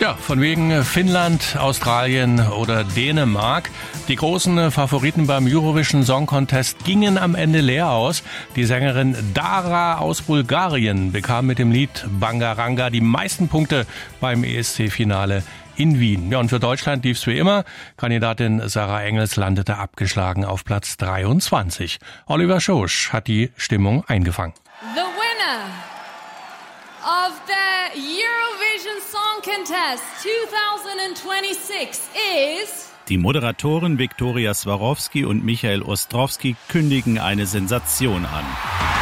Ja, von wegen Finnland, Australien oder Dänemark. Die großen Favoriten beim Eurovision Song Contest gingen am Ende leer aus. Die Sängerin Dara aus Bulgarien bekam mit dem Lied Bangaranga die meisten Punkte beim ESC-Finale in Wien. Ja, und für Deutschland lief's wie immer. Kandidatin Sarah Engels landete abgeschlagen auf Platz 23. Oliver Schosch hat die Stimmung eingefangen. The winner of the Eurovision Song Contest 2026 is... Die Moderatoren Viktoria Swarovski und Michael Ostrowski kündigen eine Sensation an.